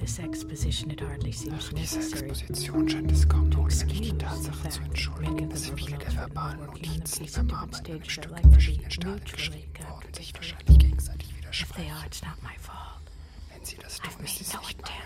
Diese Exposition scheint es kaum notwendig, die Tatsache zu entschuldigen, dass viele der verbalen Notizen beim Arbeiten an Stück in verschiedenen Stadien geschrieben worden, sich wahrscheinlich gegenseitig widersprechen. Wenn sie das tun, ist dies nicht mein